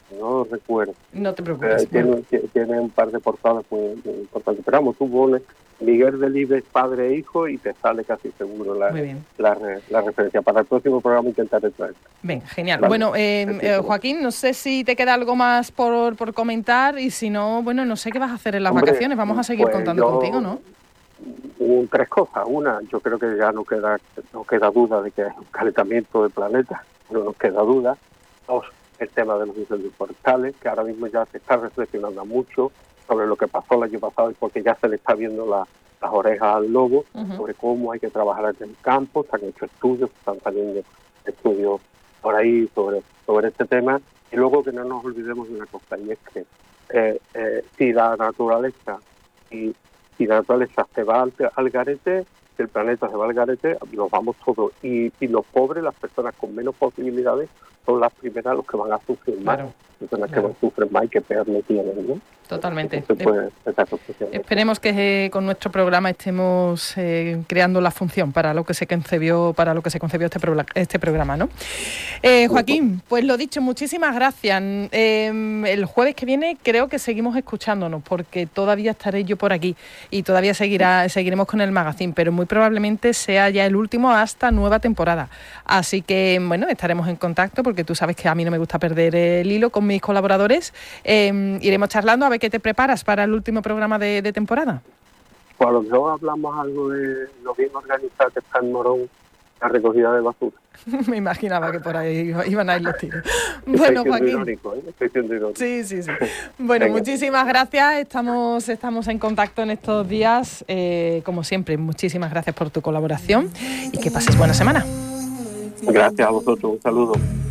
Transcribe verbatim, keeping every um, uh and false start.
no lo recuerdo. No te preocupes. Eh, tiene, Bueno. tiene un par de portadas muy, muy importantes. Pero vamos, tú pones Miguel Delibes, padre e hijo, y te sale casi seguro la, Muy bien. la, re- la referencia. Para el próximo programa intentaré traer. Venga, genial. Vale. Bueno, eh, El eh, título. Joaquín, no sé si te queda algo más por, por comentar y si no, bueno, no sé qué vas a hacer en las Hombre, vacaciones. Vamos a seguir pues contando yo- contigo, ¿no? Un- tres cosas. Una, yo creo que ya no queda no queda duda de que es un calentamiento del planeta, no nos queda duda. Dos, el tema de los incendios forestales, que ahora mismo ya se está reflexionando mucho sobre lo que pasó el año pasado y porque ya se le está viendo la- las orejas al lobo, Ujú. sobre cómo hay que trabajar en el campo. Se han hecho estudios, están saliendo estudios por ahí sobre, sobre este tema. Y luego que no nos olvidemos de una cosa, y es que eh, eh, si la naturaleza y si la naturaleza se va al, al garete, si el planeta se va al garete, nos vamos todos. Y, y los pobres, las personas con menos posibilidades, son las primeras los que van a sufrir más. Claro, Personas claro. que no sufren más y que peor no tienen, ¿no? Totalmente. Entonces, pues, esa construcción. Esperemos que eh, con nuestro programa estemos eh, creando la función para lo que se concebió, para lo que se concebió este, pro- este programa, ¿no? Eh, Joaquín, pues lo dicho, muchísimas gracias. Eh, el jueves que viene creo que seguimos escuchándonos porque todavía estaré yo por aquí y todavía seguirá, seguiremos con el magazine, pero muy probablemente sea ya el último hasta nueva temporada. Así que, bueno, estaremos en contacto porque tú sabes que a mí no me gusta perder el hilo con mis colaboradores. Eh, iremos charlando a ver qué te preparas para el último programa de, de temporada. Pues a lo mejor hablamos algo de lo bien organizado que está en Morón la recogida de basura. Me imaginaba que por ahí iban a ir los tiros. Estoy Bueno, siendo Joaquín. irónico, ¿eh? Estoy siendo irónico. Sí, sí, sí. Bueno, Venga. muchísimas gracias. Estamos, estamos en contacto en estos días. Eh, como siempre, muchísimas gracias por tu colaboración y que pases buena semana. Gracias a vosotros. Un saludo.